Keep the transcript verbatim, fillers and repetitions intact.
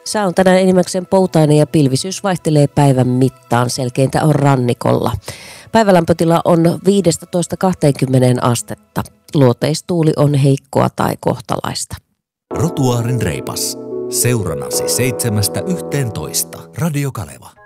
Sää on tänään enimmäkseen poutainen ja pilvisyys vaihtelee päivän mittaan. Selkeintä on rannikolla. Päivälämpötila on viisitoista kaksikymmentä astetta. Luoteistuuli on heikkoa tai kohtalaista. Rotuaarin reipas. Seuranasi seitsemästä yhteentoista. Radio Kaleva.